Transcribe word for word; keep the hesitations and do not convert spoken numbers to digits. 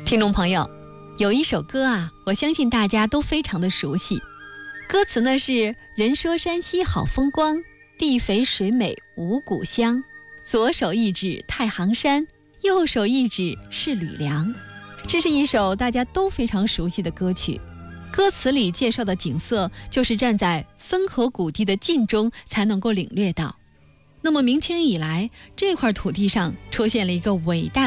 听众朋友，有一首歌啊，我相信大家都非常的熟悉。歌词呢是人说山西好风光，地肥水美五谷香，左手一指太行山，右手一指是吕梁。这是一首大家都非常熟悉的歌曲。歌词里介绍的景色，就是站在汾河谷地的近中才能够领略到。那么明清以来，这块土地上出现了一个伟大